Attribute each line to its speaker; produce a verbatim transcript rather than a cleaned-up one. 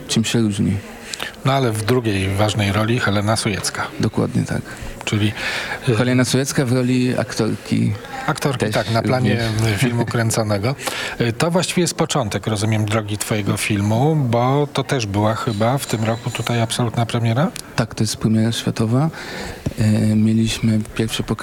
Speaker 1: czym się różni.
Speaker 2: No ale w drugiej ważnej roli Helena Sujecka,
Speaker 1: Dokładnie tak.
Speaker 2: czyli e,
Speaker 1: Helena Sujecka w roli aktorki.
Speaker 2: aktorki,
Speaker 1: Też
Speaker 2: tak, na planie
Speaker 1: również.
Speaker 2: filmu kręconego. E, To właściwie jest początek, rozumiem, drogi twojego filmu, bo to też była chyba w tym roku tutaj absolutna premiera?
Speaker 1: Tak, to jest premiera światowa. E, mieliśmy pierwsze pokazanie